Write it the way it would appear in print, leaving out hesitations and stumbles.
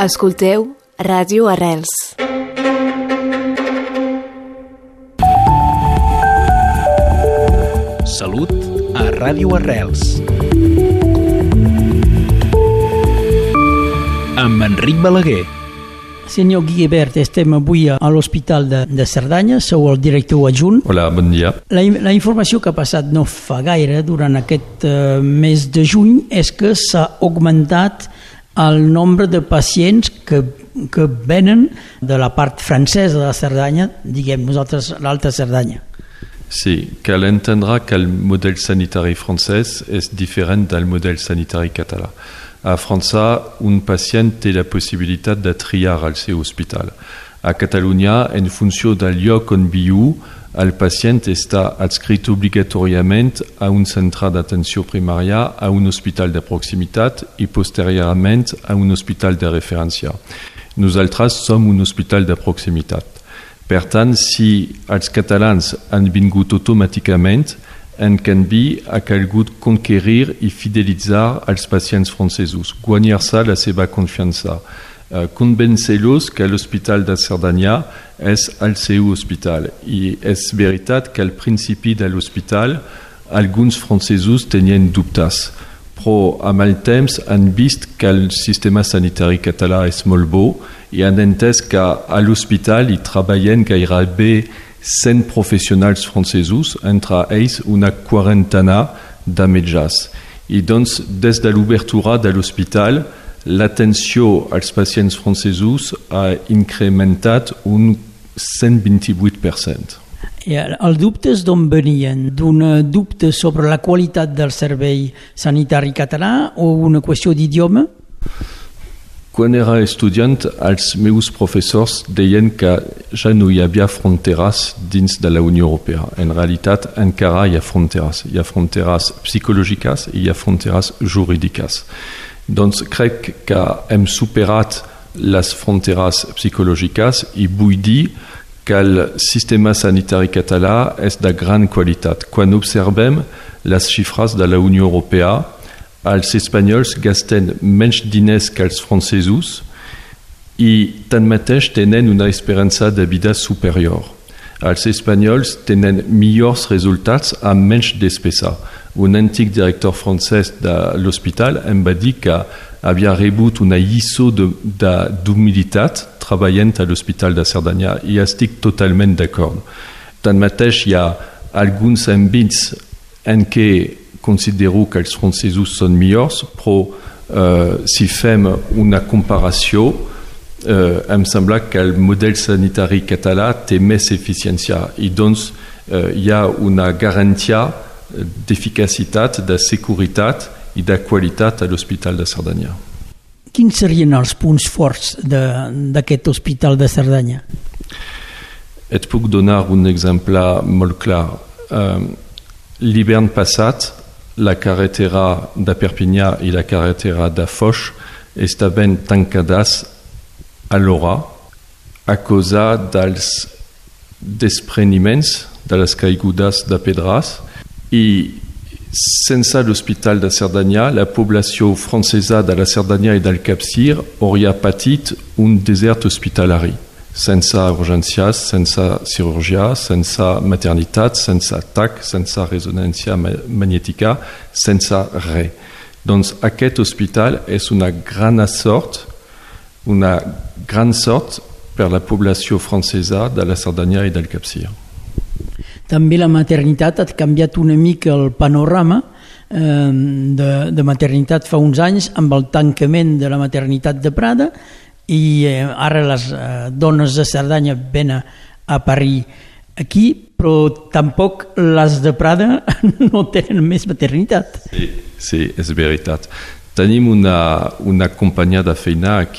Escolteu Ràdio Arrels. Salut a Ràdio Arrels. Amb Enric Balaguer. Senyor Guibert, estem avui a l'Hospital de Cerdanya, sou el director adjunt. Hola, bon dia. La informació que ha passat no fa gaire, durant aquest mes de juny, és que s'ha augmentat el nombre de pacients que venen de la part francesa de la Cerdanya, diguem nosaltres l'Alta Cerdanya. Sí, cal entendre que el model sanitari francès és diferent del model sanitari català. A França, un pacient té la possibilitat de triar al seu hospital. A Catalunya, en funció del lloc on viu, el pacient està adscrit obligatòriament a un centre d'atenció primària, a un hospital de proximitat i posteriorment a un hospital de referència. Nosaltres som un hospital de proximitat. Per tant, si els catalans han vingut automàticament, en canvi ha calgut conquerir i fidelitzar els pacients francesos, guanyar-se la seva confiança, convèncer-los que l'Hospital de Cerdanya és el seu hospital. I és veritat que al principi de l'hospital alguns francesos tenien dubtes, però amb el temps han vist que el sistema sanitari català és molt bo i han entès que a l'hospital hi treballen gairebé 100 professionals francesos, entre ells una quarantena de metges. I doncs, des de l'obertura de l'hospital, l'atenció als pacients francesos ha incrementat un 128%. Els dubtes d'on venien? D'un dubte sobre la qualitat del servei sanitari català o una qüestió d'idioma? Quan era estudiant, els meus professors deien que ja no hi havia fronteres dins de la Unió Europea. En realitat, encara hi ha fronteres. Hi ha fronteres psicològiques i hi ha fronteres jurídiques. Doncs crec que hem superat les fronteres psicològiques i vull dir que el sistema sanitari català és de gran qualitat. Quan observem les xifres de la Unió Europea, els espanyols gasten menys diners que els francesos i tanmateix tenen una esperança de vida superior. Els espanyols tenen millors resultats amb menys despesa. Un antic director francès de l'hospital em va dir que havia rebut una lliçó d'humilitat treballant a l'Hospital de Cerdanya i estic totalment d'acord. Tanmateix hi ha alguns àmbits en què considero que els francesos són millors, però si fem una comparació, em sembla que el model sanitari català té més eficiència i doncs hi ha una garantia d'eficacitat, de seguretat i de qualitat a l'Hospital de Cerdanya. Quins serien els punts forts d'aquest Hospital de Cerdanya? Et puc donar un exemple molt clar. L'hivern passat, la carretera de Perpinyà i la carretera de Foix estaven tancades alhora a causa dels despreniments, de les caigudes de pedres, i sense l'Hospital de Cerdanya, la població francesa de la Cerdanya i del Capcir hauria patit un desert hospitalari, sense urgències, sense cirurgia, sense maternitat, sense TAC, sense resonància magnètica, sense res. Doncs aquest hospital és una gran sort per la població francesa de la Cerdanya i del Capcir. També la maternitat ha canviat una mica el panorama de maternitat fa uns anys amb el tancament de la maternitat de Prada i ara les dones de Cerdanya venen a parir aquí, però tampoc les de Prada no tenen més maternitat. Sí, és veritat. Tenim una companyia de feina aquí